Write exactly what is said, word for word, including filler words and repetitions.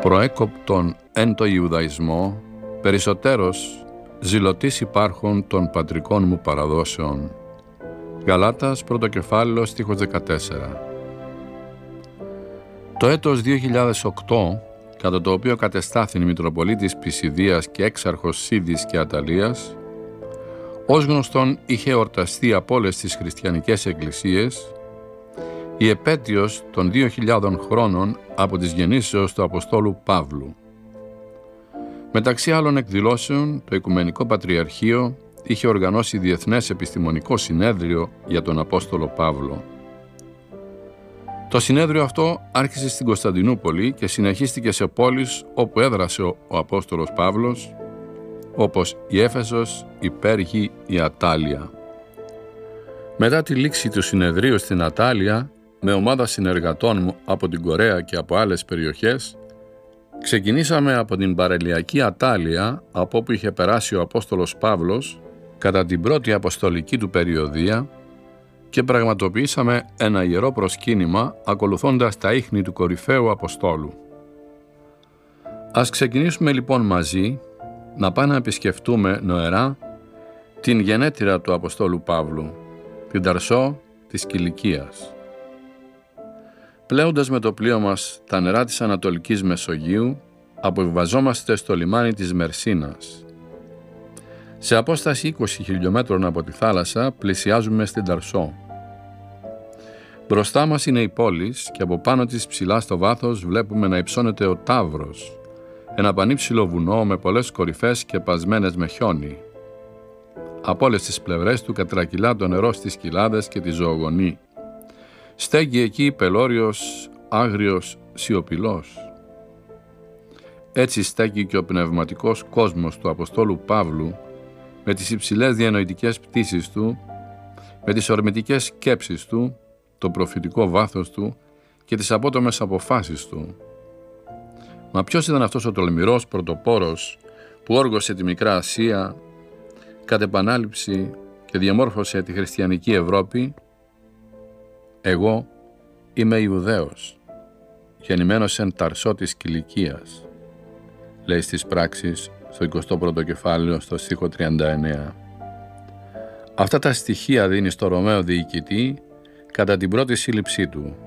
προέκοπτον εν το Ιουδαϊσμό, περισσότερος ζηλωτής υπάρχων των πατρικών μου παραδόσεων. Γαλάτας, πρώτο κεφάλαιο, στίχος δεκατέσσερα. Το έτος δύο χιλιάδες οκτώ, κατά το οποίο κατεστάθην Μητροπολίτης Πισιδίας και έξαρχος Σύδης και Αταλίας, ως γνωστόν είχε εορταστεί από όλες τις χριστιανικές εκκλησίες η επέτειος των δύο χιλιάδων χρόνων από της γεννήσεως του Αποστόλου Παύλου. Μεταξύ άλλων εκδηλώσεων, το Οικουμενικό Πατριαρχείο είχε οργανώσει διεθνές επιστημονικό συνέδριο για τον Απόστολο Παύλο. Το συνέδριο αυτό άρχισε στην Κωνσταντινούπολη και συνεχίστηκε σε πόλεις όπου έδρασε ο, ο Απόστολος Παύλος, όπως η Έφεσος, η Πέργη, η Ατάλεια. Μετά τη λήξη του συνεδρίου στην Ατάλεια, με ομάδα συνεργατών μου από την Κορέα και από άλλες περιοχές, ξεκινήσαμε από την παραλιακή Ατάλεια, από όπου είχε περάσει ο Απόστολος Παύλος κατά την πρώτη αποστολική του περιοδεία, και πραγματοποιήσαμε ένα ιερό προσκύνημα ακολουθώντας τα ίχνη του κορυφαίου Αποστόλου. Ας ξεκινήσουμε λοιπόν μαζί να πάμε να επισκεφτούμε νοερά την γενέτειρα του Αποστόλου Παύλου, την Ταρσό της Κιλικίας. Πλέοντας με το πλοίο μας τα νερά της Ανατολικής Μεσογείου, αποβιβαζόμαστε στο λιμάνι της Μερσίνας. Σε απόσταση είκοσι χιλιόμετρων από τη θάλασσα πλησιάζουμε στην Ταρσό. Μπροστά μας είναι η πόλη και από πάνω της ψηλά στο βάθος βλέπουμε να υψώνεται ο Ταύρος, ένα πανύψηλο βουνό με πολλές κορυφές και πασμένες με χιόνι. Από όλες τις πλευρές του κατρακυλά το νερό στις κοιλάδες και τη ζωογονή. Στέγει εκεί πελώριος, άγριος, σιωπηλός. Έτσι στέκει και ο πνευματικός κόσμος του Αποστόλου Παύλου, με τις υψηλές διανοητικές πτήσεις του, με τις ορμητικές σκέψεις του, το προφητικό βάθος του και τις απότομες αποφάσεις του. Μα ποιος ήταν αυτός ο τολμηρός πρωτοπόρος που όργωσε τη Μικρά Ασία, κατ' επανάληψη και διαμόρφωσε τη χριστιανική Ευρώπη? Εγώ είμαι Ιουδαίος, γεννημένος εν Ταρσό της Κιλικίας, λέει στις πράξεις στο εικοστό πρώτο κεφάλαιο στο στίχο τριάντα εννέα. Αυτά τα στοιχεία δίνει στο Ρωμαίο διοικητή κατά την πρώτη σύλληψή του.